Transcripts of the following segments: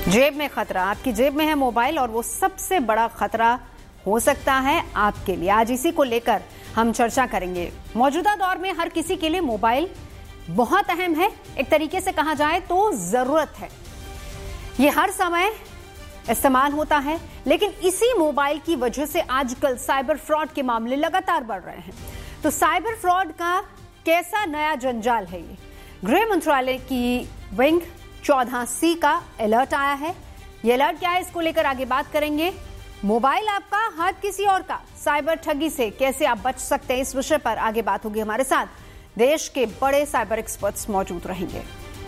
जेब में खतरा, आपकी जेब में है मोबाइल और वो सबसे बड़ा खतरा हो सकता है आपके लिए। आज इसी को लेकर हम चर्चा करेंगे। मौजूदा दौर में हर किसी के लिए मोबाइल बहुत अहम है, एक तरीके से कहा जाए तो जरूरत है। ये हर समय इस्तेमाल होता है, लेकिन इसी मोबाइल की वजह से आजकल साइबर फ्रॉड के मामले लगातार बढ़ रहे हैं। तो साइबर फ्रॉड का कैसा नया जंजाल है ये? गृह मंत्रालय की विंग 14C का अलर्ट आया है। ये अलर्ट क्या है, इसको लेकर आगे बात करेंगे। मोबाइल आपका, हर किसी और का, साइबर ठगी से कैसे आप बच सकते हैं, इस विषय पर आगे बात होगी। हमारे साथ देश के बड़े साइबर एक्सपर्ट्स मौजूद रहेंगे।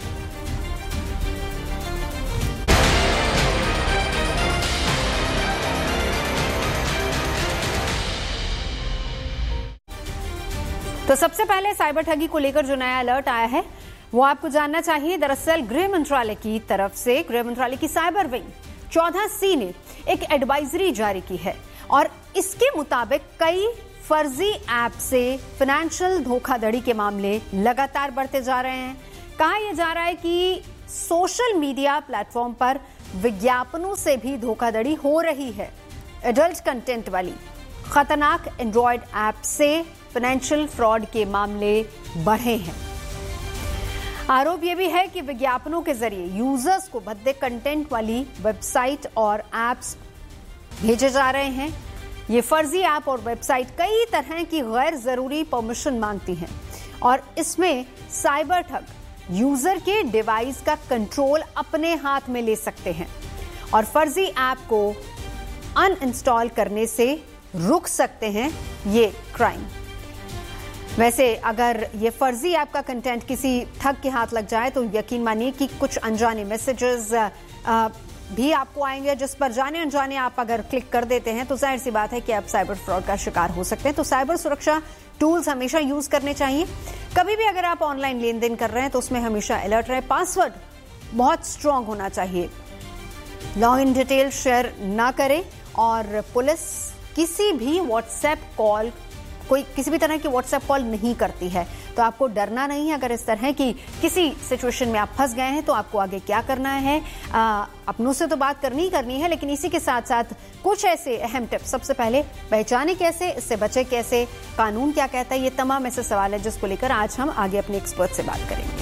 तो सबसे पहले साइबर ठगी को लेकर जो नया अलर्ट आया है वो आपको जानना चाहिए। दरअसल गृह मंत्रालय की तरफ से, गृह मंत्रालय की साइबर विंग 14C ने एक एडवाइजरी जारी की है और इसके मुताबिक कई फर्जी ऐप से फाइनेंशियल धोखाधड़ी के मामले लगातार बढ़ते जा रहे हैं। कहा यह जा रहा है कि सोशल मीडिया प्लेटफॉर्म पर विज्ञापनों से भी धोखाधड़ी हो रही है। एडल्ट कंटेंट वाली खतरनाक एंड्रॉयड ऐप से फाइनेंशियल फ्रॉड के मामले बढ़े हैं। आरोप यह भी है कि विज्ञापनों के जरिए यूजर्स को भद्दे कंटेंट वाली वेबसाइट और एप्स भेजे जा रहे हैं। ये फर्जी ऐप और वेबसाइट कई तरह की गैर जरूरी परमिशन मांगती हैं और इसमें साइबर ठग यूजर के डिवाइस का कंट्रोल अपने हाथ में ले सकते हैं और फर्जी ऐप को अनइंस्टॉल करने से रुक सकते हैं ये क्राइम। वैसे अगर ये फर्जी ऐप का कंटेंट किसी ठग के हाथ लग जाए तो यकीन मानिए कि कुछ अनजाने मैसेजेस भी आपको आएंगे, जिस पर जाने अनजाने आप अगर क्लिक कर देते हैं तो जाहिर सी बात है कि आप साइबर फ्रॉड का शिकार हो सकते हैं। तो साइबर सुरक्षा टूल्स हमेशा यूज करने चाहिए। कभी भी अगर आप ऑनलाइन लेन देन कर रहे हैं तो उसमें हमेशा अलर्ट रहे। पासवर्ड बहुत स्ट्रांग होना चाहिए। लॉग इन डिटेल शेयर ना करें और पुलिस किसी भी व्हाट्सएप कॉल, कोई किसी भी तरह की व्हाट्सएप कॉल नहीं करती है, तो आपको डरना नहीं है। अगर इस तरह की किसी सिचुएशन में आप फंस गए हैं तो आपको आगे क्या करना है, अपनों से तो बात करनी है, लेकिन इसी के साथ साथ कुछ ऐसे अहम टिप्स। सबसे पहले पहचाने कैसे, इससे बचे कैसे, कानून क्या कहता है, ये तमाम ऐसे सवाल है जिसको लेकर आज हम आगे अपने एक्सपर्ट से बात करेंगे।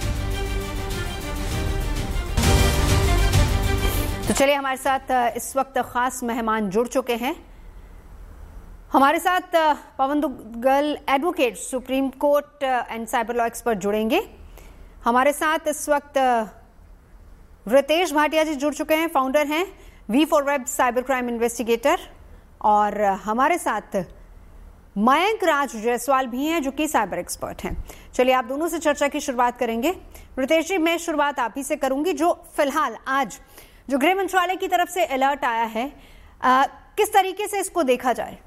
तो चलिए, हमारे साथ इस वक्त खास मेहमान जुड़ चुके हैं। हमारे साथ पवन Duggal advocate, supreme court and cyber law expert जुड़ेंगे। हमारे साथ इस वक्त रितेश भाटिया जी जुड़ चुके हैं, फाउंडर हैं V4Web साइबर क्राइम इन्वेस्टिगेटर, और हमारे साथ मयंक राज जायसवाल भी हैं जो कि साइबर एक्सपर्ट हैं। चलिए, आप दोनों से चर्चा की शुरुआत करेंगे। रितेश जी, मैं शुरुआत आप ही से करूंगी। जो फिलहाल आज जो गृह मंत्रालय की तरफ से अलर्ट आया है, किस तरीके से इसको देखा जाए?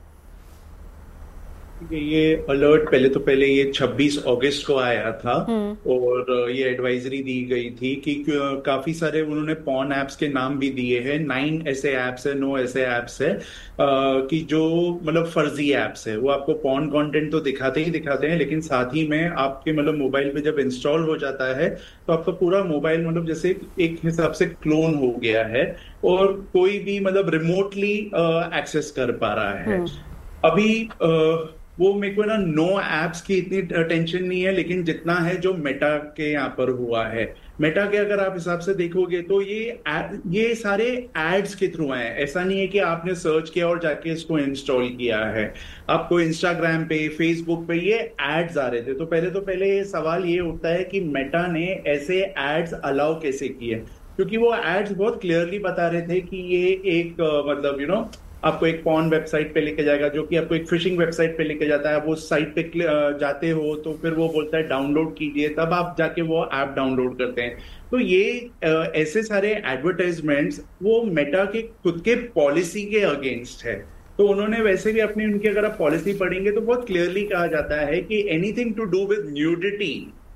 ये अलर्ट पहले ये 26 अगस्त को आया था और ये एडवाइजरी दी गई थी कि काफी सारे उन्होंने पॉर्न ऐप्स के नाम भी दिए हैं। 9 ऐसे ऐप्स है, 9 ऐसे ऐप्स है कि जो मतलब फर्जी ऐप्स है। वो आपको पॉर्न कंटेंट तो दिखाते हैं, लेकिन साथ ही में आपके मतलब मोबाइल पे जब इंस्टॉल हो जाता है तो आपका पूरा मोबाइल मतलब जैसे एक हिसाब से क्लोन हो गया है और कोई भी मतलब रिमोटली एक्सेस कर पा रहा है। अभी वो मेरे को ना नो एप्स की इतनी टेंशन नहीं है, लेकिन जितना है जो मेटा के यहाँ पर हुआ है। मेटा के अगर आप हिसाब से देखोगे तो ये सारे एड्स के थ्रू हैं। ऐसा नहीं है कि आपने सर्च किया और जाके इसको इंस्टॉल किया है। आपको इंस्टाग्राम पे, फेसबुक पे ये एड्स आ रहे थे। तो पहले ये सवाल ये उठता है कि मेटा ने ऐसे एड्स अलाउ कैसे किए, क्योंकि वो एड्स बहुत क्लियरली बता रहे थे कि ये एक मतलब आपको एक पॉर्न वेबसाइट पे लेके जाएगा, जो कि आपको एक फिशिंग वेबसाइट पे लेके जाता है। वो साइट पे जाते हो तो फिर वो बोलता है डाउनलोड कीजिए, तब आप जाके वो ऐप डाउनलोड करते हैं। तो ये ऐसे सारे एडवर्टाइजमेंट्स वो मेटा के खुद के पॉलिसी के अगेंस्ट है। तो उन्होंने वैसे भी अपनी उनकी अगर आप पॉलिसी पढ़ेंगे तो बहुत क्लियरली कहा जाता है कि anything to do with nudity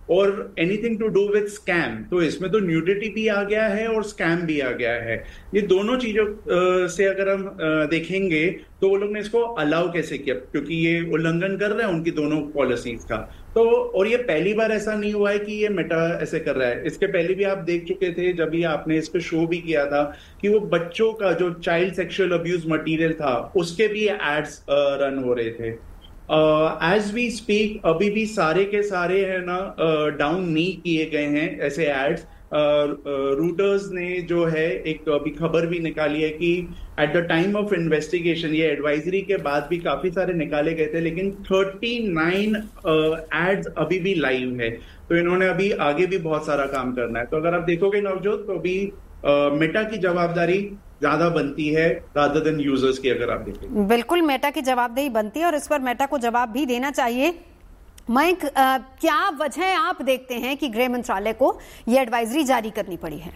और anything to do with scam, तो इसमें तो न्यूडिटी भी आ गया है और स्कैम भी आ गया है। ये दोनों चीजों से अगर हम देखेंगे तो वो लोग ने इसको अलाउ कैसे किया, क्योंकि ये उल्लंघन कर रहे हैं उनकी दोनों पॉलिसीज का। तो और ये पहली बार ऐसा नहीं हुआ है कि ये मेटा ऐसे कर रहा है, इसके पहले भी आप देख चुके थे, जब ये आपने इस पे शो भी किया था कि वो बच्चों का जो चाइल्ड सेक्सुअल अब्यूज मटेरियल था उसके भी एड्स रन हो रहे थे। एज वी स्पीक अभी भी सारे के सारे है ना डाउन नहीं किए गए हैं ऐसे एड्स। रूटर्स ने जो है एक अभी खबर भी निकाली है कि at the time of investigation, ये एडवाइजरी के बाद भी काफी सारे निकाले गए थे, लेकिन 39 एड्स अभी भी लाइव है। तो इन्होंने अभी आगे भी बहुत सारा काम करना है। तो अगर आप देखोगे नवजोत, तो अभी मेटा की जवाबदारी ज्यादा बनती है रादर देन यूजर्स की, अगर आप देखें। बिल्कुल मेटा की जवाबदेही बनती है और इस पर मेटा को जवाब भी देना चाहिए। मयंक, क्या वजह आप देखते हैं कि गृह मंत्रालय को यह एडवाइजरी जारी करनी पड़ी है?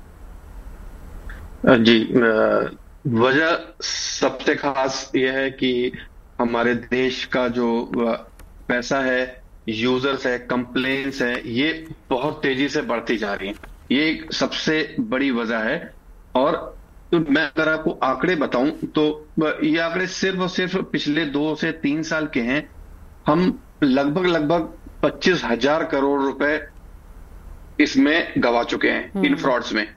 जी, वजह सबसे खास यह है कि हमारे देश का जो पैसा है, यूजर्स है, कंप्लेंट्स है, ये बहुत तेजी से बढ़ती जा रही है। ये एक सबसे बड़ी वजह है। और तो मैं अगर आपको आंकड़े बताऊं तो ये आंकड़े सिर्फ और सिर्फ पिछले 2 से 3 साल के हैं। हम लगभग 25,000 करोड़ रुपए इसमें गवा चुके हैं इन फ्रॉड्स में।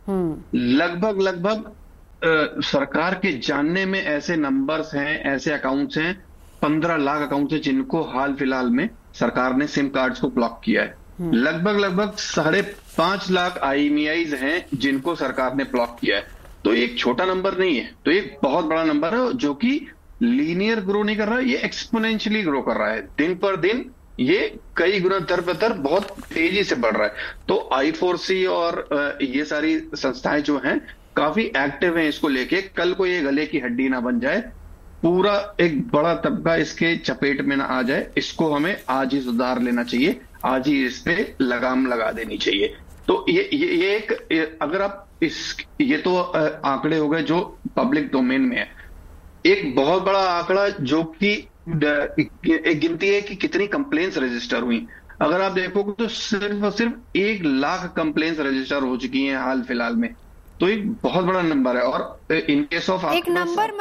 लगभग सरकार के जानने में ऐसे नंबर्स हैं, ऐसे अकाउंट्स हैं, 15 लाख अकाउंट्स हैं जिनको हाल फिलहाल में सरकार ने सिम कार्ड्स को ब्लॉक किया है। लगभग 5.5 लाख IMEIs हैं जिनको सरकार ने ब्लॉक किया है। तो एक छोटा नंबर नहीं है, तो एक बहुत बड़ा नंबर है जो कि लीनियर ग्रो नहीं कर रहा है, ये एक्सपोनेंशियली ग्रो कर रहा है। दिन पर दिन ये कई गुना दर पर दर बहुत तेजी से बढ़ रहा है। तो I4C और ये सारी संस्थाएं जो हैं काफी एक्टिव हैं इसको लेके। कल को ये गले की हड्डी ना बन जाए, पूरा एक बड़ा तबका इसके चपेट में ना आ जाए, इसको हमें आज ही सुधार लेना चाहिए, आज ही इस पे लगाम लगा देनी चाहिए। तो ये एक, अगर आप ये तो आंकड़े हो गए जो पब्लिक डोमेन में है। एक बहुत बड़ा आंकड़ा जो कि एक गिनती है कि कितनी कंप्लेंट्स रजिस्टर हुई। अगर आप देखोगे तो सिर्फ और सिर्फ 1 लाख कंप्लेंट्स रजिस्टर हो चुकी हैं हाल फिलहाल में। तो एक बहुत बड़ा नंबर है। और इन केस ऑफ एक नंबर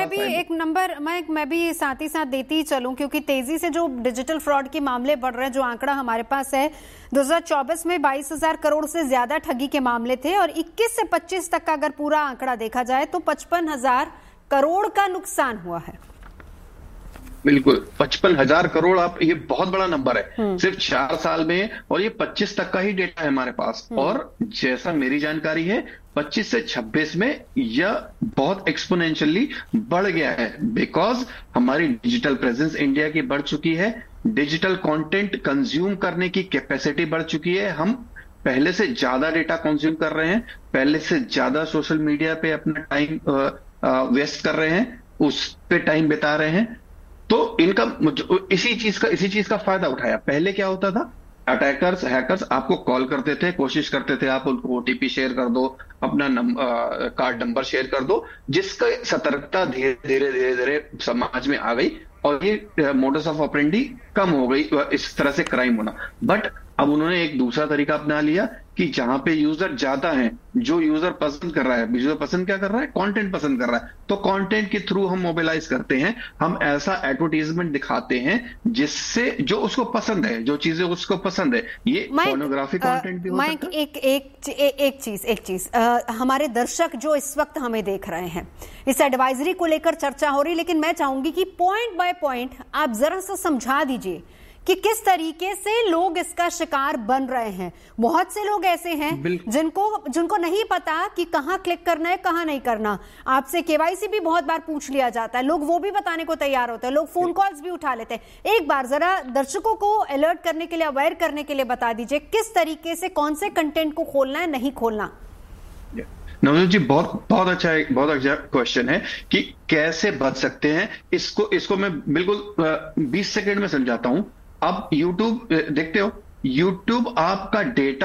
मैं भी साथ ही साथ देती ही चलूं, क्योंकि तेजी से जो डिजिटल फ्रॉड के मामले बढ़ रहे हैं, जो आंकड़ा हमारे पास है 2024 में 22,000 करोड़ से ज्यादा ठगी के मामले थे, और 21 से 25 तक का अगर पूरा आंकड़ा देखा जाए तो 55,000 करोड़ का नुकसान हुआ है। बिल्कुल, 55,000 करोड़, आप, ये बहुत बड़ा नंबर है सिर्फ 4 साल में। और ये 25 तक का ही डेटा है हमारे पास। और जैसा मेरी जानकारी है 25 से 26 में यह बहुत एक्सपोनेंशियली बढ़ गया है, बिकॉज हमारी डिजिटल प्रेजेंस इंडिया की बढ़ चुकी है, डिजिटल कंटेंट कंज्यूम करने की कैपेसिटी बढ़ चुकी है। हम पहले से ज्यादा डेटा कंज्यूम कर रहे हैं, पहले से ज्यादा सोशल मीडिया पे अपना टाइम वेस्ट कर रहे हैं, उस पे टाइम बिता रहे हैं। तो इनका इसी चीज का फायदा उठाया। पहले क्या होता था, अटैकर्स, हैकर्स आपको कॉल करते थे, कोशिश करते थे आप उनको OTP शेयर कर दो, अपना कार्ड नंबर शेयर कर दो, जिसका सतर्कता धीरे धीरे समाज में आ गई और ये मोडस ऑफ ऑपरेंडी कम हो गई, इस तरह से क्राइम होना। बट अब उन्होंने एक दूसरा तरीका अपना लिया कि जहां पे यूजर ज्यादा है, जो यूजर पसंद कर रहा है, यूजर पसंद क्या कर रहा है, कंटेंट पसंद कर रहा है, तो कंटेंट के थ्रू हम मोबिलाइज करते हैं, हम ऐसा एडवर्टाइजमेंट दिखाते हैं जिससे जो उसको पसंद है, जो चीजें उसको पसंद है। ये पोर्नोग्राफी कंटेंट भी हो सकता है। एक चीज हमारे दर्शक जो इस वक्त हमें देख रहे हैं, इस एडवाइजरी को लेकर चर्चा हो रही, लेकिन मैं चाहूंगी कि पॉइंट बाय पॉइंट आप जरा सा समझा दीजिए कि किस तरीके से लोग इसका शिकार बन रहे हैं। बहुत से लोग ऐसे हैं जिनको नहीं पता कि कहां क्लिक करना है, कहां नहीं करना। आपसे KYC भी बहुत बार पूछ लिया जाता है, लोग वो भी बताने को तैयार होते हैं, लोग फोन कॉल्स भी उठा लेते हैं। एक बार जरा दर्शकों को अलर्ट करने के लिए, अवेयर करने के लिए बता दीजिए किस तरीके से कौन से कंटेंट को खोलना है, नहीं खोलना। नवजोत जी, बहुत अच्छा क्वेश्चन है कि कैसे बच सकते हैं। इसको मैं बिल्कुल 20 सेकेंड में समझाता हूं। अब YouTube देखते हो, YouTube आपका डेटा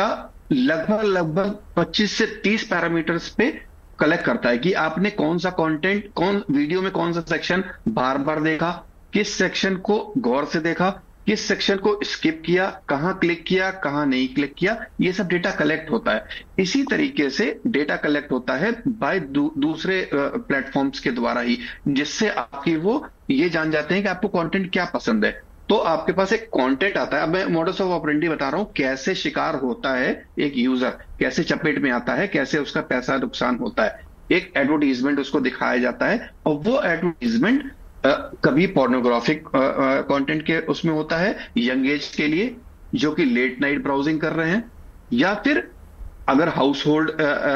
लगभग 25 से 30 पैरामीटर्स पे कलेक्ट करता है कि आपने कौन सा कंटेंट, कौन वीडियो में कौन सा सेक्शन बार बार देखा, किस सेक्शन को गौर से देखा, किस सेक्शन को स्किप किया, कहां क्लिक किया, कहां नहीं क्लिक किया, ये सब डेटा कलेक्ट होता है। इसी तरीके से डेटा कलेक्ट होता है बाय दूसरे प्लेटफॉर्म्स के द्वारा ही, जिससे आपकी वो ये जान जाते हैं कि आपको कंटेंट क्या पसंद है। तो आपके पास एक कंटेंट आता है। अब मैं मॉडस ऑफ ऑपरेंडी बता रहा हूं, कैसे शिकार होता है एक यूजर, कैसे चपेट में आता है, कैसे उसका पैसा नुकसान होता है। एक एडवर्टीजमेंट उसको दिखाया जाता है और वो एडवर्टीजमेंट कभी पोर्नोग्राफिक कंटेंट के उसमें होता है यंग एज के लिए जो कि लेट नाइट ब्राउजिंग कर रहे हैं, या फिर अगर हाउस होल्ड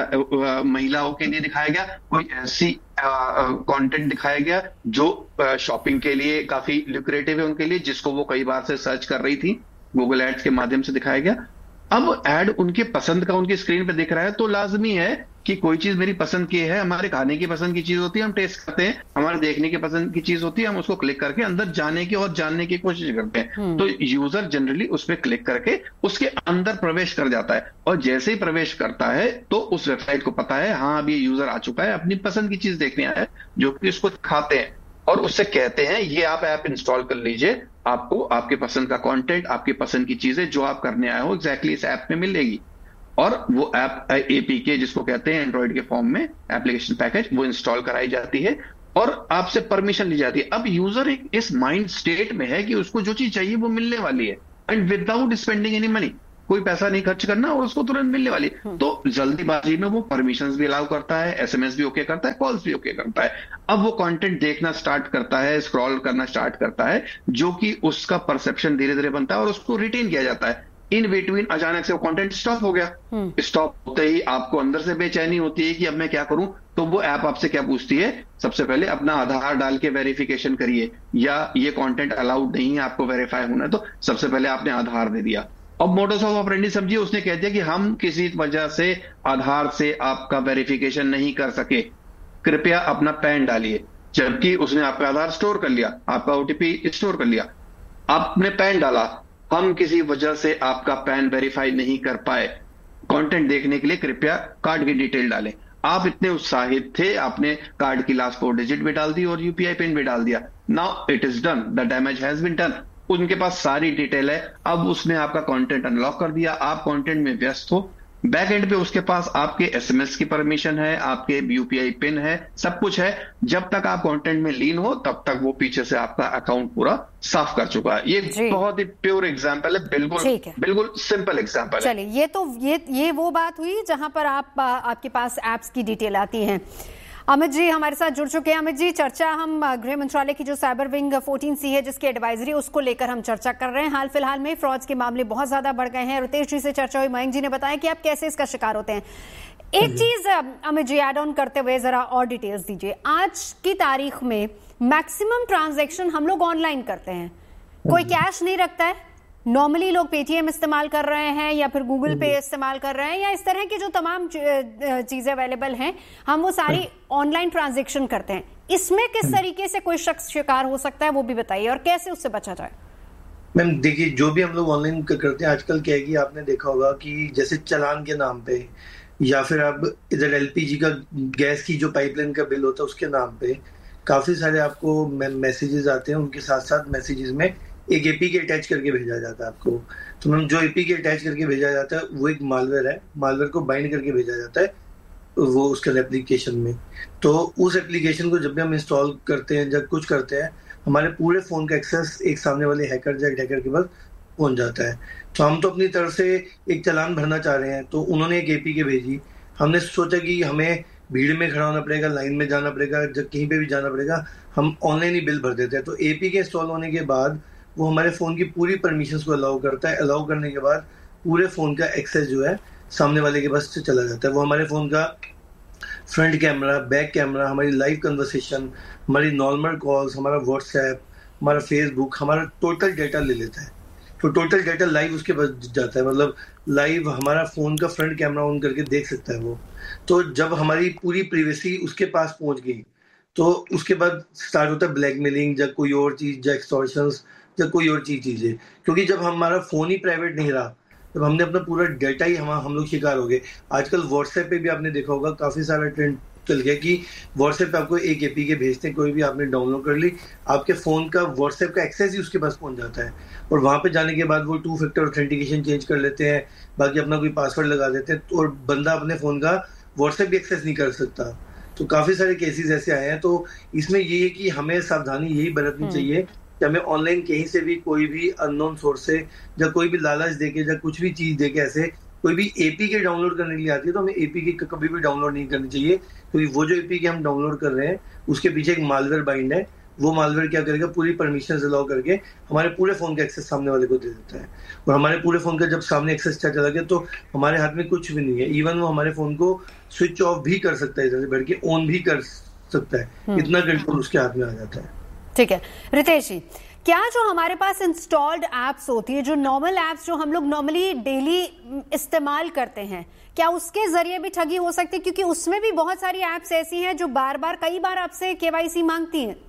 महिलाओं के लिए दिखाया गया कोई ऐसी कंटेंट दिखाया गया जो शॉपिंग के लिए काफी ल्यूक्रेटिव है उनके लिए, जिसको वो कई बार से सर्च कर रही थी, गूगल एड्स के माध्यम से दिखाया गया। अब एड उनके पसंद का उनकी स्क्रीन पे दिख रहा है तो लाजमी है कि कोई चीज मेरी पसंद की है, हमारे खाने की पसंद की चीज होती है, हम टेस्ट करते हैं, हमारे देखने की पसंद की चीज होती है, हम उसको क्लिक करके अंदर जाने की और जानने की कोशिश करते हैं। तो यूजर जनरली उस पर क्लिक करके उसके अंदर प्रवेश कर जाता है, और जैसे ही प्रवेश करता है तो उस वेबसाइट को पता है हाँ अब ये यूजर आ चुका है, अपनी पसंद की चीज देखने आया है, जो कि उसको खाते हैं और उससे कहते हैं ये आप ऐप इंस्टॉल कर लीजिए, आपको आपके पसंद का कंटेंट, आपकी पसंद की चीजें जो आप करने आए हो एग्जैक्टली इस ऐप में मिलेगी। और वो ऐप एपीके जिसको कहते हैं एंड्रॉइड के फॉर्म में एप्लीकेशन पैकेज, वो इंस्टॉल कराई जाती है और आपसे परमिशन ली जाती है। अब यूजर एक इस माइंड स्टेट में है कि उसको जो चीज चाहिए वो मिलने वाली है, and without spending any money, कोई पैसा नहीं खर्च करना और उसको तुरंत मिलने वाली है। तो जल्दीबाजी में वो परमिशंस भी अलाउ करता है, एसएमएस भी ओके करता है, कॉल्स भी ओके करता है। अब वो कंटेंट देखना स्टार्ट करता है, स्क्रॉल करना स्टार्ट करता है, जो कि उसका परसेप्शन धीरे धीरे बनता है और उसको रिटेन किया जाता है। इन बिटवीन अचानक से वो कंटेंट स्टॉप हो गया। स्टॉप होते ही आपको अंदर से बेचैनी होती है कि अब मैं क्या करूं। तो वो ऐप आपसे क्या पूछती है, सबसे पहले अपना आधार डाल के वेरिफिकेशन करिए, या ये कंटेंट अलाउड नहीं है, आपको वेरीफाई होना है। तो सबसे पहले आपने आधार दे दिया। अब मोडस ऑफ ऑपरेंडी समझिए, उसने कह दिया कि हम किसी वजह से आधार से आपका वेरिफिकेशन नहीं कर सके, कृपया अपना पैन डालिए। जबकि उसने आपका आधार स्टोर कर लिया, आपका ओटीपी स्टोर कर लिया, आपने पैन डाला, हम किसी वजह से आपका पैन वेरीफाई नहीं कर पाए, कंटेंट देखने के लिए कृपया कार्ड की डिटेल डालें। आप इतने उत्साहित थे, आपने कार्ड की लास्ट 4 डिजिट भी डाल दी और यूपीआई पिन भी डाल दिया। Now it is done, the damage has been done. उनके पास सारी डिटेल है, अब उसने आपका कंटेंट अनलॉक कर दिया, आप कंटेंट में व्यस्त हो। बैक एंड पे उसके पास आपके एसएमएस की परमिशन है, आपके यूपीआई पिन है, सब कुछ है। जब तक आप कंटेंट में लीन हो तब तक वो पीछे से आपका अकाउंट पूरा साफ कर चुका है। ये बहुत ही प्योर एग्जांपल है, बिल्कुल सिंपल एग्जांपल है। चलिए, ये तो ये वो बात हुई जहां पर आपके पास एप्स की डिटेल आती है। अमित जी हमारे साथ जुड़ चुके हैं। अमित जी, चर्चा हम गृह मंत्रालय की जो साइबर विंग 14C है जिसकी एडवाइजरी, उसको लेकर हम चर्चा कर रहे हैं। हाल फिलहाल में फ्रॉड्स के मामले बहुत ज्यादा बढ़ गए हैं। रितेश जी से चर्चा हुई, मयंक जी ने बताया कि आप कैसे इसका शिकार होते हैं। एक चीज अमित जी ऐड ऑन करते हुए जरा और डिटेल्स दीजिए। आज की तारीख में मैक्सिमम ट्रांजेक्शन हम लोग ऑनलाइन करते हैं, कोई कैश नहीं रखता है। नॉर्मली लोग पेटीएम इस्तेमाल कर रहे हैं या फिर गूगल पे इस्तेमाल कर रहे हैं, या इस तरह की जो तमाम चीजें अवेलेबल हैं हम वो सारी ऑनलाइन ट्रांजैक्शन करते हैं। इसमें किस तरीके से कोई शख्स शिकार हो सकता है वो भी बताइए, और कैसे उससे बचा जाए। मैम देखिए, जो भी हम लोग ऑनलाइन करते हैं आजकल क्या है कि आपने देखा होगा कि जैसे चालान के नाम पे, या फिर आप इधर एलपीजी का गैस की जो पाइपलाइन का बिल होता है उसके नाम पे काफी सारे आपको मैसेजेस आते हैं। उनके साथ साथ मैसेजेस में एक एपीके अटैच करके भेजा जाता है आपको। तो मैम जो एपीके अटैच करके भेजा जाता है वो एक मालवेयर है, मालवेयर को बाइंड करके भेजा जाता है वो उसके एप्लीकेशन में। तो उस एप्लीकेशन को जब भी हम इंस्टॉल करते हैं, जब कुछ करते हैं, हमारे पूरे फोन का एक्सेस एक सामने वाले हैकर के पास पहुंच जाता है। तो हम तो अपनी तरफ से एक चालान भरना चाह रहे हैं, तो उन्होंने एक एपीके भेजी। हमने सोचा कि हमें भीड़ में खड़ा होना पड़ेगा, लाइन में जाना पड़ेगा, जब कहीं पे भी जाना पड़ेगा, हम ऑनलाइन ही बिल भर देते हैं। तो एपीके इंस्टॉल होने के बाद वो हमारे फोन की पूरी परमिशंस को अलाउ करता है। अलाउ करने के बाद पूरे फोन का एक्सेस जो है सामने वाले के पास से चला जाता है। वो हमारे फोन का फ्रंट कैमरा, बैक कैमरा, हमारी लाइव कन्वर्सेशन, हमारी नॉर्मल कॉल्स, हमारा व्हाट्सएप, हमारा फेसबुक, हमारा टोटल डेटा ले लेता है। तो टोटल डेटा लाइव उसके पास जाता है, मतलब लाइव हमारा फोन का फ्रंट कैमरा ऑन करके देख सकता है वो। तो जब हमारी पूरी प्राइवेसी उसके पास पहुंच गई तो उसके बाद स्टार्ट होता है ब्लैकमेलिंग, या कोई और चीज, या एक्सटॉर्शंस, या कोई और चीजें। क्योंकि जब हमारा फोन ही प्राइवेट नहीं रहा, जब हमने अपना पूरा डेटा ही हम लोग शिकार हो गए। आजकल व्हाट्सएप पे भी आपने देखा होगा काफी सारा ट्रेंड चल गया कि व्हाट्सएप पे आपको एक एपीके भेजते हैं, कोई भी आपने डाउनलोड कर ली, आपके फोन का व्हाट्सएप का एक्सेस ही उसके पास पहुंच जाता है, और वहां पे जाने के बाद वो 2 फैक्टर ऑथेंटिकेशन चेंज कर लेते हैं, बाकी अपना कोई पासवर्ड लगा देते हैं, और बंदा अपने फोन का व्हाट्सएप भी एक्सेस नहीं कर सकता। तो काफी सारे केसेस ऐसे आए हैं। तो इसमें ये है कि हमें सावधानी यही बरतनी चाहिए कि हमें ऑनलाइन कहीं से भी कोई भी अननोन सोर्स से या कोई भी लालच देके या कुछ भी चीज देके ऐसे कोई भी एपीके डाउनलोड करने के लिए आती है तो हमें एपीके कभी भी डाउनलोड नहीं करनी चाहिए, क्योंकि वो जो एपीके हम डाउनलोड कर रहे हैं उसके पीछे एक मालवेयर बाइंड है। वो मालवेयर क्या करेगा, पूरी परमिशन अलाउ करके हमारे पूरे फोन का एक्सेस सामने वाले को दे देता है, और हमारे पूरे फोन का जब सामने एक्सेस चला गया तो हमारे हाथ में कुछ भी नहीं है। इवन वो हमारे फोन को स्विच ऑफ भी कर सकता है, इधर से बैठ के ऑन भी कर सकता है, इतना कंट्रोल उसके हाथ में आ जाता है। ठीक है रितेश जी, क्या जो हमारे पास इंस्टॉल्ड एप्स होती है, जो नॉर्मल एप्स जो हम लोग नॉर्मली डेली इस्तेमाल करते हैं, क्या उसके जरिए भी ठगी हो सकती है? क्योंकि उसमें भी बहुत सारी एप्स ऐसी हैं जो कई बार आपसे केवाईसी मांगती हैं।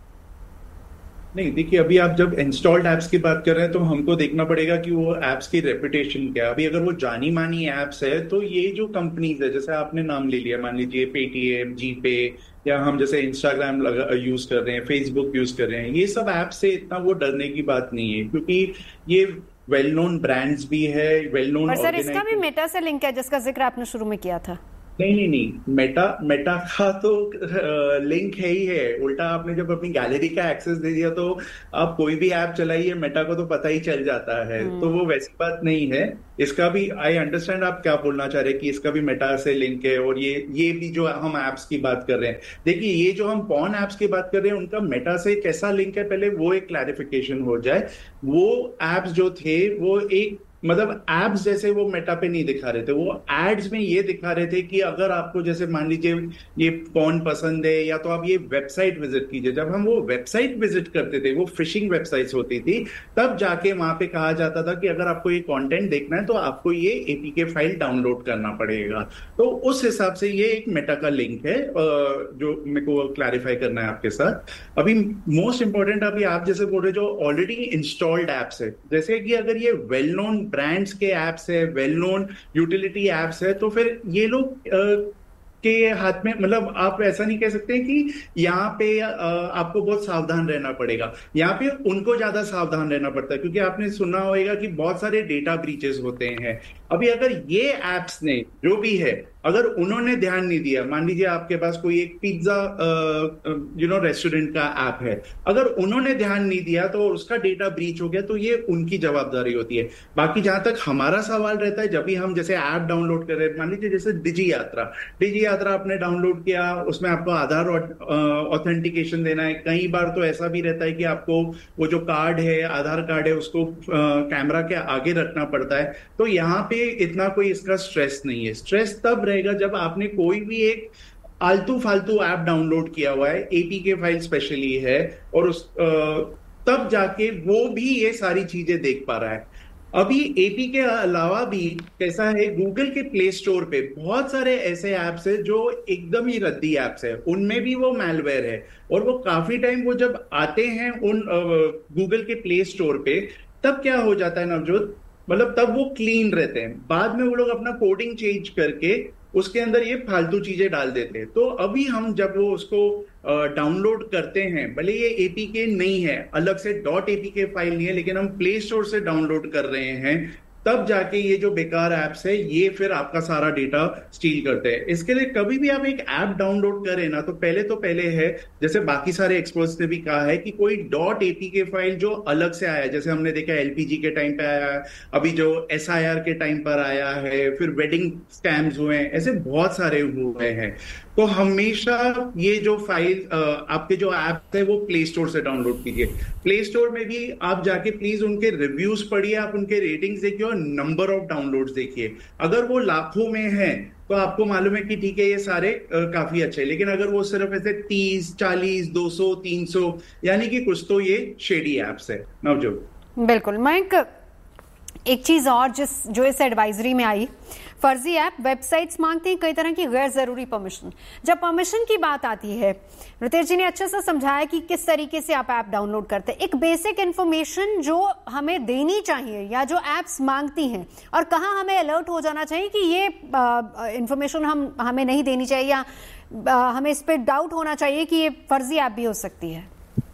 नहीं देखिए, अभी आप जब इंस्टॉल्ड ऐप्स की बात कर रहे हैं तो हमको देखना पड़ेगा कि वो ऐप्स की रेपुटेशन क्या है। अभी अगर वो जानी मानी ऐप्स है तो ये जो कंपनीज है, जैसे आपने नाम ले लिया, मान लीजिए पेटीएम, जीपे, या हम जैसे इंस्टाग्राम यूज कर रहे हैं, फेसबुक यूज कर रहे हैं, ये सब ऐप से इतना वो डरने की बात नहीं है, क्योंकि ये वेल नोन ब्रांड्स भी है, वेल नोन। सर इसका भी मेटा से लिंक है जिसका जिक्र आपने शुरू में किया था। नहीं, मेटा का तो लिंक है ही है। उल्टा आपने जब अपनी गैलरी का एक्सेस दे दिया तो आप कोई भी ऐप चलाइए, मेटा को तो पता ही चल जाता है। तो वो वैसी बात नहीं है। इसका भी आई अंडरस्टैंड आप क्या बोलना चाह रहे हैं कि इसका भी मेटा से लिंक है, और ये भी जो हम ऐप्स की बात कर रहे हैं, देखिए ये जो हम पॉर्न ऐप्स की बात कर रहे हैं उनका मेटा से कैसा लिंक है, पहले वो एक क्लैरिफिकेशन हो जाए। वो ऐप्स जो थे वो एक मतलब एप्स जैसे वो मेटा पे नहीं दिखा रहे थे, वो एड्स में ये दिखा रहे थे कि अगर आपको जैसे मान लीजिए ये पॉर्न पसंद है या तो आप ये वेबसाइट विजिट कीजिए। जब हम वो वेबसाइट विजिट करते थे, वो फिशिंग वेबसाइट्स होती थी, तब जाके वहां पे कहा जाता था कि अगर आपको ये कंटेंट देखना है तो आपको ये एपीके फाइल डाउनलोड करना पड़ेगा। तो उस हिसाब से ये एक मेटा का लिंक है जो मेरे को क्लैरिफाई करना है आपके साथ। अभी मोस्ट इंपॉर्टेंट, अभी आप जैसे बोल रहे जो ऑलरेडी इंस्टॉल्ड एप्स है, जैसे कि अगर ये वेल नोन ब्रांड्स के एप्स है, वेल नोन यूटिलिटी एप्स है, तो फिर ये लोग के हाथ में, मतलब आप ऐसा नहीं कह सकते कि यहाँ पे आपको बहुत सावधान रहना पड़ेगा। यहाँ पे उनको ज्यादा सावधान रहना पड़ता है, क्योंकि आपने सुना होगा कि बहुत सारे डेटा ब्रीचेस होते हैं। अभी अगर ये एप्स ने जो भी है, अगर उन्होंने ध्यान नहीं दिया, मान लीजिए आपके पास कोई एक पिज्जा रेस्टोरेंट का ऐप है, अगर उन्होंने ध्यान नहीं दिया तो उसका डेटा ब्रीच हो गया, तो ये उनकी जवाबदारी होती है। बाकी जहां तक हमारा सवाल रहता है, जब भी हम जैसे ऐप डाउनलोड कर रहे हैं, मान लीजिए जैसे डिजी यात्रा आपने डाउनलोड किया, उसमें आपको आधार ऑथेंटिकेशन देना है। कई बार तो ऐसा भी रहता है कि आपको वो जो कार्ड है, आधार कार्ड है, उसको कैमरा के आगे रखना पड़ता है। तो यहाँ पे इतना कोई इसका स्ट्रेस नहीं है। स्ट्रेस तब रहेगा जब आपने कोई भी एक आलतू फालतू ऐप डाउनलोड किया हुआ है, एपीके फाइल स्पेशली है, और तब जाके वो भी ये सारी चीजें देख पा रहा है। अभी एपी के अलावा भी कैसा है, गूगल के प्ले स्टोर पे बहुत सारे ऐसे ऐप्स है जो एकदम ही रद्दी ऐप्स है, उनमें भी वो मैलवेयर है, और वो काफी टाइम वो जब आते हैं उन गूगल के प्ले स्टोर पे, तब क्या हो जाता है नवजोत, मतलब तब वो क्लीन रहते हैं। बाद में वो लोग अपना कोडिंग चेंज करके उसके अंदर ये फालतू चीजें डाल देते हैं। तो अभी हम जब वो उसको डाउनलोड करते हैं, भले ये एपीके नहीं है, अलग से .apk फाइल नहीं है, लेकिन हम प्ले स्टोर से डाउनलोड कर रहे हैं, तब जाके ये जो बेकार एप्स है ये फिर आपका सारा डेटा स्टील करते हैं। इसके लिए कभी भी आप एक ऐप डाउनलोड करें ना, तो पहले है, जैसे बाकी सारे एक्सपर्ट्स ने भी कहा है कि कोई .apk फाइल जो अलग से आया है, जैसे हमने देखा एलपीजी के टाइम पे आया है, अभी जो एसआईआर के टाइम पर आया है, फिर वेडिंग स्कैम्स हुए हैं, ऐसे बहुत सारे हुए हैं। तो हमेशा ये जो फाइल आपके जो ऐप है वो प्ले स्टोर से डाउनलोड कीजिए। प्ले स्टोर में भी आप जाके प्लीज उनके रिव्यूज पढ़िए, आप उनके रेटिंग्स देखिए और नंबर ऑफ डाउनलोड्स देखिए। अगर वो लाखों में है तो आपको मालूम है कि ठीक है ये सारे काफी अच्छे हैं, लेकिन अगर वो सिर्फ ऐसे 30, 40, 200, 300, यानी कि कुछ तो ये शेडी एप्स है। नवजोत, बिल्कुल। मयंक, एक चीज और जो इस एडवाइजरी में आई, फर्जी ऐप, वेबसाइट्स मांगते हैं कई तरह की गैर जरूरी परमिशन। जब परमिशन की बात आती है, रितेश जी ने अच्छे से समझाया कि किस तरीके से आप ऐप डाउनलोड करते हैं। एक बेसिक इन्फॉर्मेशन जो हमें देनी चाहिए या जो ऐप्स मांगती हैं, और कहाँ हमें अलर्ट हो जाना चाहिए कि ये इन्फॉर्मेशन हमें नहीं देनी चाहिए, या हमें इस पे डाउट होना चाहिए कि ये फर्जी ऐप भी हो सकती है।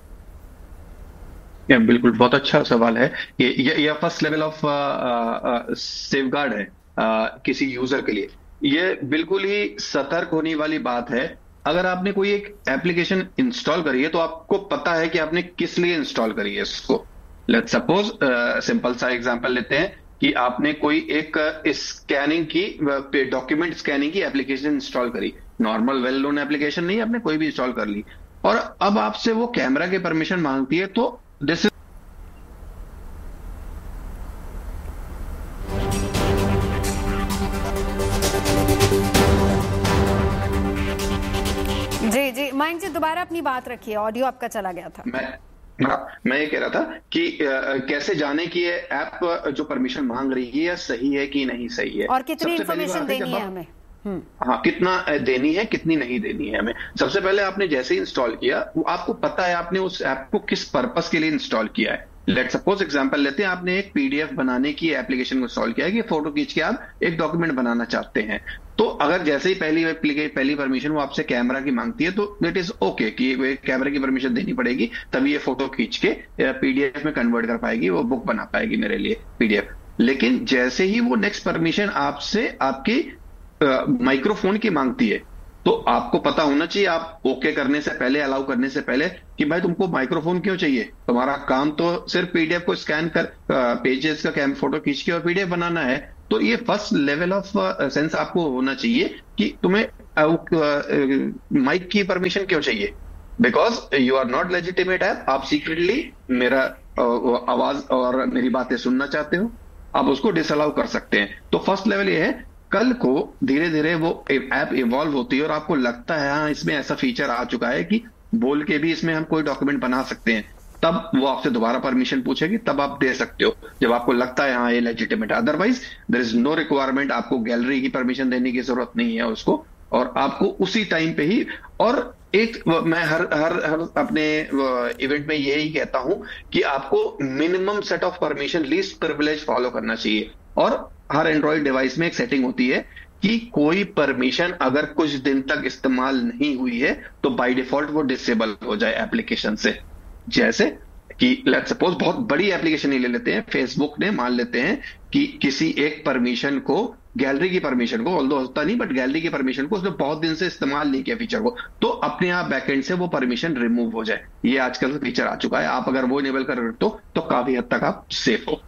बिल्कुल, बहुत अच्छा सवाल है। ये फर्स्ट लेवल ऑफ सेफगार्ड है किसी यूजर के लिए। ये बिल्कुल ही सतर्क होने वाली बात है। अगर आपने कोई एक एप्लीकेशन इंस्टॉल करी है तो आपको पता है कि आपने किस लिए इंस्टॉल करी है इसको। लेट्स सपोज सिंपल सा एग्जांपल लेते हैं कि आपने कोई एक स्कैनिंग की, डॉक्यूमेंट स्कैनिंग की एप्लीकेशन इंस्टॉल करी। नॉर्मल वेल नोन एप्लीकेशन नहीं, आपने कोई भी इंस्टॉल कर ली, और अब आपसे वो कैमरा की परमिशन मांगती है। तो दिस जी मयंक जी, दोबारा अपनी बात रखिए, ऑडियो आपका चला गया था। मैं ये कह रहा था कि कैसे जाने कि ये ऐप जो परमिशन मांग रही है या सही है कि नहीं सही है, और कितनी इंफॉर्मेशन देनी है हमें। हाँ, कितना देनी है, कितनी नहीं देनी है हमें। सबसे पहले आपने जैसे ही इंस्टॉल किया, वो आपको पता है आपने उस ऐप को किस पर्पस के लिए इंस्टॉल किया है। लेट सपोज एग्जांपल लेते हैं, आपने एक पीडीएफ बनाने की एप्लीकेशन को इंस्टॉल किया है कि फोटो खींच के आप एक डॉक्यूमेंट बनाना चाहते हैं। तो अगर जैसे ही पहली परमिशन वो आपसे कैमरा की मांगती है, तो इट इज ओके कि वो कैमरा की परमिशन देनी पड़ेगी, तभी ये फोटो खींच के पीडीएफ में कन्वर्ट कर पाएगी, वो बुक बना पाएगी मेरे लिए पीडीएफ। लेकिन जैसे ही वो नेक्स्ट परमिशन आपसे आपकी माइक्रोफोन की मांगती है, तो आपको पता होना चाहिए आप ओके करने से पहले, अलाउ करने से पहले, कि भाई तुमको माइक्रोफोन क्यों चाहिए। तुम्हारा काम तो सिर्फ पीडीएफ को स्कैन कर पेजेस का फोटो खींच के और पीडीएफ बनाना है। तो ये फर्स्ट लेवल ऑफ सेंस आपको होना चाहिए कि तुम्हें माइक की परमिशन क्यों चाहिए, because you are not legitimate app. आप सीक्रेटली मेरा आवाज और मेरी बातें सुनना चाहते हो, आप उसको डिसअलाउ कर सकते हैं। तो फर्स्ट लेवल ये है। कल को धीरे धीरे वो ऐप इवॉल्व होती है और आपको लगता है हाँ इसमें ऐसा फीचर आ चुका है कि बोल के भी इसमें हम कोई डॉक्यूमेंट बना सकते हैं, तब वो आपसे दोबारा परमिशन पूछेगी, तब आप दे सकते हो जब आपको लगता है हाँ ये लेजिटिमेट है। Otherwise there is no requirement, आपको गैलरी की परमिशन देने की जरूरत नहीं है उसको, और आपको उसी टाइम पे ही। और एक मैं हर अपने इवेंट में यही कहता हूं कि आपको minimum set of permission, least privilege follow करना चाहिए। और हर एंड्रॉइड डिवाइस में एक सेटिंग होती है कि कोई परमिशन अगर कुछ दिन तक इस्तेमाल नहीं हुई है तो बाय डिफॉल्ट वो डिसेबल हो जाए एप्लीकेशन से। जैसे कि लेट्स सपोज बहुत बड़ी एप्लीकेशन ही ले लेते हैं, फेसबुक ने मान लेते हैं कि किसी एक परमिशन को, गैलरी की परमिशन को, ऑल्दो होता नहीं बट गैलरी की परमिशन को उसने बहुत दिन से इस्तेमाल नहीं किया फीचर को, तो अपने आप बैकएंड से वो परमिशन रिमूव हो जाए। ये आजकल फीचर आ चुका है, आप अगर वो इनेबल कर तो काफी हद तक आप सेफ हो।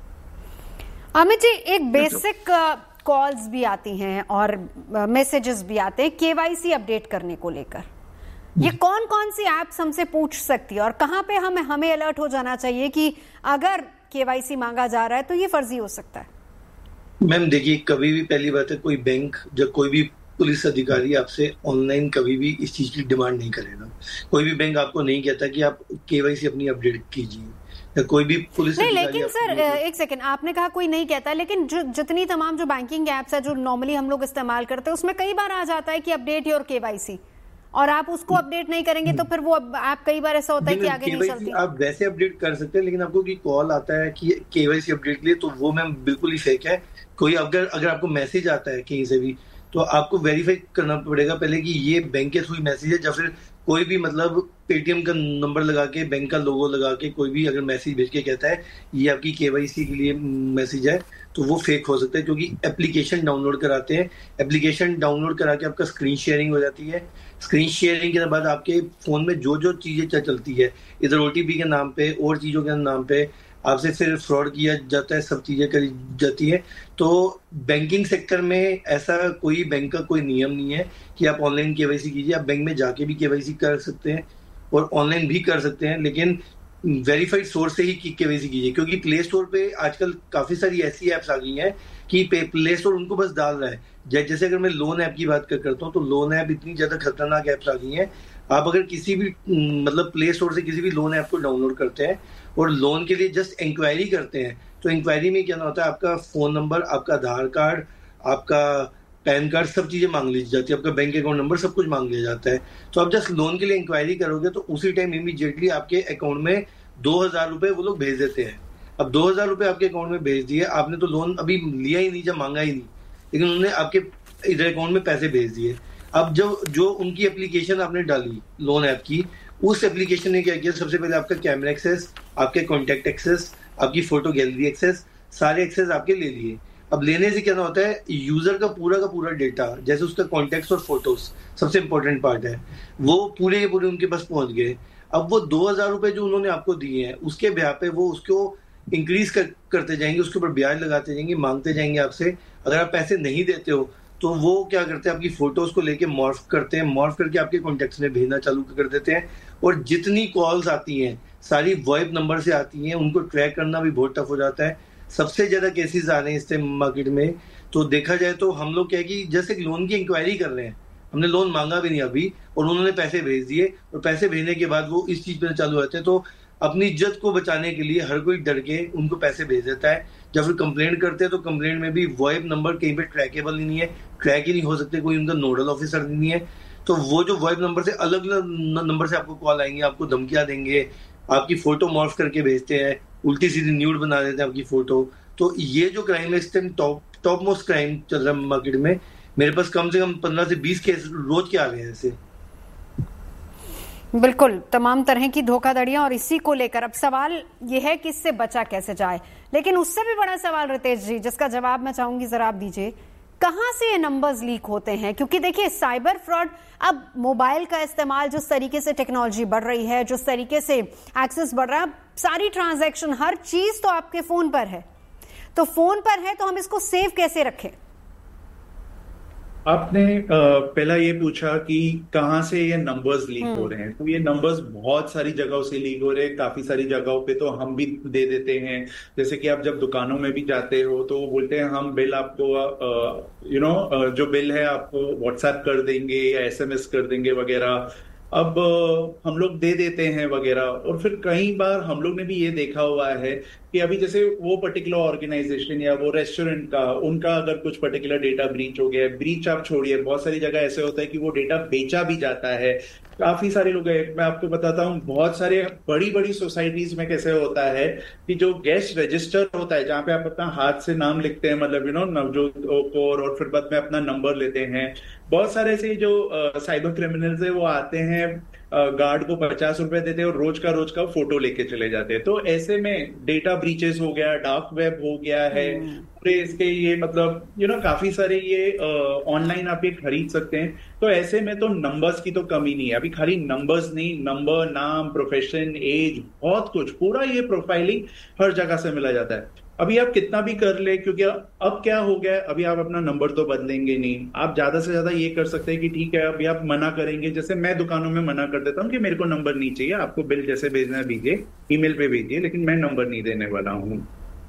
अमित जी, एक बेसिक कॉल्स भी आती हैं और मैसेजेस भी आते हैं केवाईसी अपडेट करने को लेकर। ये कौन कौन सी एप्स हमसे पूछ सकती है और कहां पे हमें अलर्ट हो जाना चाहिए कि अगर केवाईसी मांगा जा रहा है तो ये फर्जी हो सकता है? मैम देखिए, कभी भी पहली बात है, कोई बैंक जब कोई भी पुलिस अधिकारी आपसे ऑनलाइन कभी भी इस चीज की डिमांड नहीं करेगा। कोई भी बैंक आपको नहीं कहता कि आप केवाईसी अपनी अपडेट कीजिए, कोई भी पुलिस नहीं। लेकिन सर एक सेकंड, आपने कहा कोई नहीं कहता, लेकिन जो जितनी तमाम जो बैंकिंग एप्स है जो नॉर्मली हम लोग इस्तेमाल करते हैं उसमें कई बार आ जाता है कि अपडेट योर केवाईसी, और आप उसको अपडेट नहीं करेंगे तो फिर वो ऐप कई बार ऐसा होता है कि आगे नहीं चलती। आप वैसे अपडेट कर सकते हैं, लेकिन आपको की कॉल आता है कि केवाईसी अपडेट के लिए, तो वो मैम बिल्कुल ही फेक है। कोई अगर आपको मैसेज आता है कहीं से भी, तो आपको वेरीफाई करना पड़ेगा पहले कि ये बैंक के थ्रू मैसेज है, या फिर कोई भी मतलब पेटीएम का नंबर लगा के, बैंक का लोगो लगा के कोई भी अगर मैसेज भेज के कहता है ये आपकी केवाईसी के लिए मैसेज है, तो वो फेक हो सकता है। क्योंकि एप्लीकेशन डाउनलोड कराते हैं, एप्लीकेशन डाउनलोड करा के आपका स्क्रीन शेयरिंग हो जाती है। स्क्रीन शेयरिंग के बाद आपके फोन में जो जो चीजें चलती है, इधर ओटीपी के नाम पे और चीजों के नाम पे आपसे फिर फ्रॉड किया जाता है, सब चीजें करी जाती है। तो बैंकिंग सेक्टर में ऐसा कोई बैंक का कोई नियम नहीं है कि आप ऑनलाइन केवाईसी कीजिए। आप बैंक में जाके भी केवाईसी कर सकते हैं और ऑनलाइन भी कर सकते हैं, लेकिन वेरीफाइड सोर्स से ही केवाईसी कीजिए। क्योंकि प्ले स्टोर पे आजकल काफी सारी ऐसी एप्स आ गई हैं कि प्ले स्टोर उनको बस डाल रहा है। जैसे अगर मैं लोन ऐप की बात करता हूँ, तो लोन ऐप इतनी ज्यादा खतरनाक एप्स आ गई हैं। आप अगर किसी भी मतलब प्ले स्टोर से किसी भी लोन ऐप को डाउनलोड करते हैं और लोन के लिए जस्ट इंक्वायरी करते हैं, तो इंक्वायरी में क्या होता है, आपका फोन नंबर, आपका आधार कार्ड आपका पैन कार्ड, सब चीजें मांग ली जाती है, आपका बैंक अकाउंट नंबर, सब कुछ मांग लिया जाता है। तो आप जस्ट लोन के लिए इंक्वायरी करोगे तो उसी टाइम इमीडिएटली आपके अकाउंट में 2,000 रुपए वो लोग भेज देते हैं। अब 2,000 रुपए आपके अकाउंट में भेज दिए, आपने तो लोन अभी लिया ही नहीं, जब मांगा ही नहीं, लेकिन उन्होंने आपके इधर अकाउंट में पैसे भेज दिए। अब जो उनकी एप्लीकेशन आपने डाली लोन ऐप की, उस एप्लीकेशन ने क्या किया, सबसे पहले आपका कैमरा एक्सेस, आपके कॉन्टेक्ट एक्सेस, आपकी फोटो गैलरी एक्सेस, सारे एक्सेस आपके ले लिए। अब लेने से क्या होता है, यूजर का पूरा डेटा, जैसे उसका कॉन्टेक्ट और फोटोज सबसे इंपॉर्टेंट पार्ट है, वो पूरे के पूरे उनके पास पहुंच गए। अब वो 2,000 रुपए जो उन्होंने आपको दिए हैं, उसके ब्याह पे वो उसको इंक्रीज करते जाएंगे, उसके ऊपर ब्याज लगाते जाएंगे, मांगते जाएंगे आपसे। अगर आप पैसे नहीं देते हो तो वो क्या करते हैं, आपकी फोटोज को लेके मॉर्फ करते हैं, मॉर्फ करके आपके कॉन्टेक्ट्स में भेजना चालू कर देते हैं। और जितनी कॉल्स आती हैं सारी वॉइप नंबर से आती हैं, उनको ट्रैक करना भी बहुत टफ हो जाता है। सबसे ज्यादा केसेस आ रहे हैं इससे मार्केट में। तो देखा जाए तो हम लोग क्या है कि जैसे लोन की इंक्वायरी कर रहे हैं, हमने लोन मांगा भी नहीं अभी और उन्होंने पैसे भेज दिए, और पैसे भेजने के बाद वो इस चीज पर चालू होते हैं। तो अपनी इज्जत को बचाने के लिए हर कोई डर के उनको पैसे भेज देता है। जब फिर कंप्लेंट करते हैं तो कंप्लेंट में भी वॉइप नंबर कहीं पे ट्रैकेबल ही नहीं है, ट्रैक ही नहीं हो सकते, कोई उनका नोडल ऑफिसर नहीं है। तो वो जो वॉइप नंबर से अलग अलग नंबर से आपको कॉल आएंगे, आपको धमकियां देंगे, आपकी फोटो मॉर्फ करके भेजते हैं, उल्टी सीधी न्यूड बना देते हैं आपकी फोटो। तो ये जो क्राइम है इस टाइम टॉप मोस्ट क्राइम चल रहा है मार्केट में। मेरे पास कम से कम 15 से 20 केस रोज के आ रहे हैं ऐसे। बिल्कुल, तमाम तरह की धोखाधड़ियां, और इसी को लेकर अब सवाल यह है कि इससे बचा कैसे जाए। लेकिन उससे भी बड़ा सवाल रितेश जी, जिसका जवाब मैं चाहूंगी जरा आप दीजिए, कहां से ये नंबर्स लीक होते हैं? क्योंकि देखिए साइबर फ्रॉड, अब मोबाइल का इस्तेमाल, जिस तरीके से टेक्नोलॉजी बढ़ रही है, जिस तरीके से एक्सेस बढ़ रहा है, सारी ट्रांजैक्शन, हर चीज तो आपके फोन पर है। तो फोन पर है तो हम इसको सेव कैसे रखें? आपने पहला ये पूछा कि कहाँ से ये नंबर्स लीक हो रहे हैं। तो ये नंबर्स बहुत सारी जगहों से लीक हो रहे हैं। काफी सारी जगहों पे तो हम भी दे देते हैं। जैसे कि आप जब दुकानों में भी जाते हो तो वो बोलते हैं हम बिल आपको जो बिल है आपको व्हाट्सएप कर देंगे या एसएमएस कर देंगे वगैरह। अब हम लोग दे देते हैं वगैरह। और फिर कई बार हम लोग ने भी ये देखा हुआ है कि अभी जैसे वो पर्टिकुलर ऑर्गेनाइजेशन या वो रेस्टोरेंट का, उनका अगर कुछ पर्टिकुलर डेटा ब्रीच हो गया है, ब्रीच आप छोड़िए, बहुत सारी जगह ऐसे होता है कि वो डेटा बेचा भी जाता है। काफी सारे लोग हैं, मैं आपको बताता हूँ, बहुत सारे बड़ी बड़ी सोसाइटीज में कैसे होता है कि जो गेस्ट रजिस्टर होता है, जहाँ पे आप अपना हाथ से नाम लिखते हैं, मतलब नवजोत कौर, और फिर बाद में अपना नंबर लेते हैं। बहुत सारे ऐसे जो साइबर क्रिमिनल्स है वो आते हैं, गार्ड को 50 रुपए देते हैं और रोज का फोटो लेके चले जाते हैं। तो ऐसे में डेटा ब्रीचेस हो गया, डार्क वेब हो गया है पूरे इसके, ये मतलब काफी सारे ये ऑनलाइन आप ये खरीद सकते हैं। तो ऐसे में तो नंबर्स की तो कमी नहीं है। अभी खाली नंबर्स नहीं, नंबर, नाम, प्रोफेशन, एज, बहुत कुछ, पूरा ये प्रोफाइलिंग हर जगह से मिला जाता है। अभी आप कितना भी कर ले, क्योंकि अब क्या हो गया, अभी आप अपना नंबर तो बदलेंगे नहीं। आप ज्यादा से ज्यादा ये कर सकते हैं कि ठीक है, अभी आप मना करेंगे, जैसे मैं दुकानों में मना कर देता हूँ कि मेरे को नंबर नहीं चाहिए, आपको बिल जैसे भेजना है भेजिए, ईमेल पे भेजिए, लेकिन मैं नंबर नहीं देने वाला हूँ।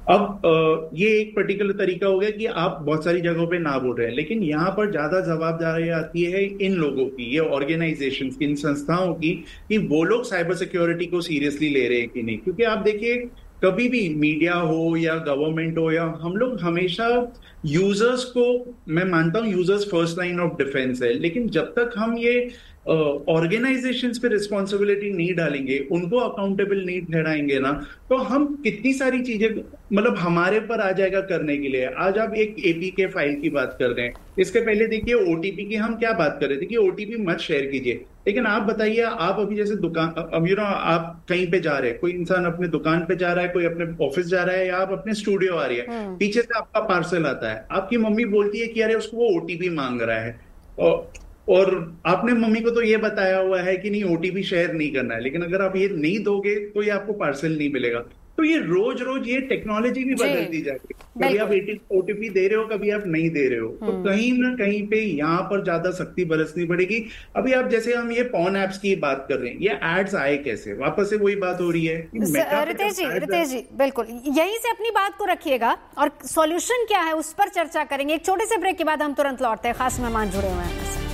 अब ये एक पर्टिकुलर तरीका हो गया कि आप बहुत सारी जगहों पे ना बोल रहे हैं। लेकिन यहाँ पर ज्यादा जवाबदारी आती है इन लोगों की, ये ऑर्गेनाइजेशंस की, इन संस्थाओं की, कि वो लोग साइबर सिक्योरिटी को सीरियसली ले रहे हैं कि नहीं। क्योंकि आप देखिए, कभी भी मीडिया हो या गवर्नमेंट हो, या हम लोग हमेशा यूजर्स को, मैं मानता हूं users first line of defence है, लेकिन जब तक हम ये ऑर्गेनाइजेशंस पे रिस्पॉन्सिबिलिटी नहीं डालेंगे, उनको अकाउंटेबल नहीं ठहराएंगे ना, तो हम कितनी सारी चीजें मतलब हमारे पर आ जाएगा करने के लिए। आज आप एक एपीके फाइल की बात कर रहे हैं, इसके पहले देखिए ओटीपी की हम क्या बात कर रहे थे कि ओटीपी मत शेयर कीजिए। लेकिन आप बताइए, आप अभी जैसे दुकान, अब आप कहीं पे जा रहे हैं, कोई इंसान अपने दुकान पे जा रहा है, कोई अपने ऑफिस जा रहा है, या आप अपने स्टूडियो आ रही है, पीछे से आपका पार्सल आता है, आपकी मम्मी बोलती है कि अरे उसको वो ओटीपी मांग रहा है, और आपने मम्मी को तो ये बताया हुआ है कि नहीं ओटीपी शेयर नहीं करना है, लेकिन अगर आप ये नहीं दोगे तो ये आपको पार्सल नहीं मिलेगा। तो ये रोज रोज ये टेक्नोलॉजी भी बदलती जाती है, कभी आप ओटीपी दे रहे हो, कभी आप नहीं दे रहे हो। तो कहीं ना कहीं पे यहाँ पर ज्यादा सख्ती बरसनी पड़ेगी। अभी आप जैसे हम ये पॉर्न एप्स की बात कर रहे हैं, ये एड्स आए कैसे, वापस से वही बात हो रही है। रितेश जी बिल्कुल यहीं से अपनी बात को रखिएगा, और सॉल्यूशन क्या है उस पर चर्चा करेंगे। एक छोटे से ब्रेक के बाद हम तुरंत लौटते हैं, खास मेहमान जुड़े हुए हैं।